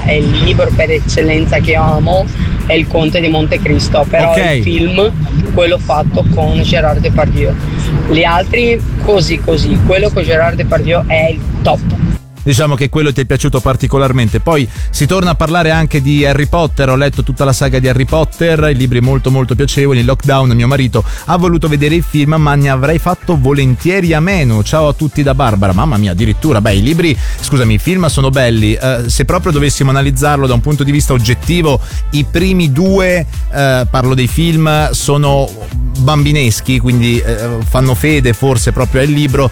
è il libro per eccellenza che io amo, è Il Conte di Montecristo, però Ok. il film, quello fatto con Gérard Depardieu. Gli altri così, quello con Gérard Depardieu è il top. Diciamo che quello ti è piaciuto particolarmente. Poi si torna a parlare anche di Harry Potter. Ho letto tutta la saga di Harry Potter, i libri molto molto piacevoli. In lockdown mio marito ha voluto vedere i film, ma ne avrei fatto volentieri a meno. Ciao a tutti da Barbara. Mamma mia, addirittura. Beh, i film sono belli. Se proprio dovessimo analizzarlo da un punto di vista oggettivo, i primi due, parlo dei film, sono bambineschi, quindi fanno fede forse proprio al libro.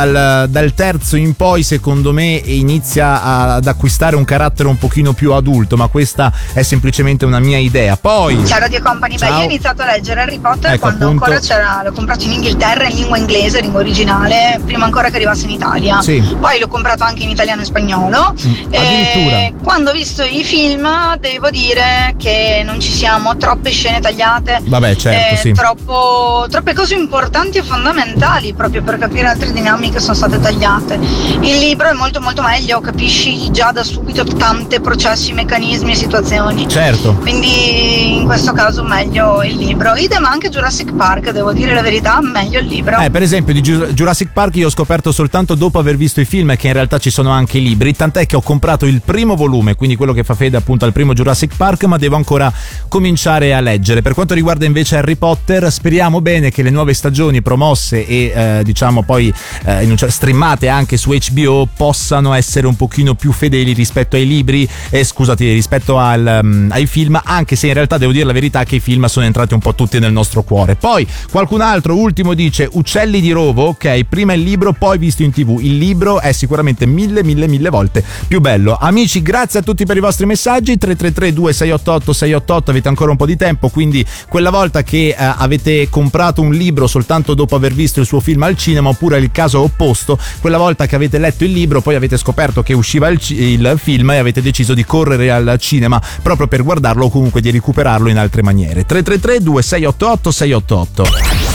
Dal terzo in poi, secondo me, inizia ad acquistare un carattere un pochino più adulto, ma questa è semplicemente una mia idea. Poi Ciao Radio Company, beh, Ciao. io ho iniziato a leggere Harry Potter Ecco, quando appunto. ancora c'era, l'ho comprato in Inghilterra in lingua inglese, lingua originale, prima ancora che arrivasse in Italia. Sì. Poi l'ho comprato anche in italiano e spagnolo. addirittura. Quando ho visto i film devo dire che non ci siamo, troppe scene tagliate. Vabbè, certo, sì. Troppe cose importanti e fondamentali proprio per capire altre dinamiche sono state tagliate. Il libro è molto meglio, capisci già da subito tanti processi, meccanismi e situazioni. Certo. Quindi in questo caso meglio il libro. Idem anche Jurassic Park, devo dire la verità, meglio il libro. Per esempio di Jurassic Park io ho scoperto soltanto dopo aver visto i film che in realtà ci sono anche i libri, tant'è che ho comprato il primo volume, quindi quello che fa fede appunto al primo Jurassic Park, ma devo ancora cominciare a leggere. Per quanto riguarda invece Harry Potter, speriamo bene che le nuove stagioni promosse e diciamo poi streamate anche su HBO possano essere un pochino più fedeli rispetto ai libri, rispetto ai film, anche se in realtà devo dire la verità che i film sono entrati un po' tutti nel nostro cuore. Poi qualcun altro ultimo dice Uccelli di Rovo, ok, prima il libro poi visto in TV, il libro è sicuramente mille volte più bello. Amici, grazie a tutti per i vostri messaggi. 333 2688 688, avete ancora un po' di tempo, quindi quella volta che avete comprato un libro soltanto dopo aver visto il suo film al cinema, oppure il caso opposto, quella volta che avete letto il libro poi avete scoperto che usciva il film e avete deciso di correre al cinema proprio per guardarlo o comunque di recuperarlo in altre maniere. 333 2688 688.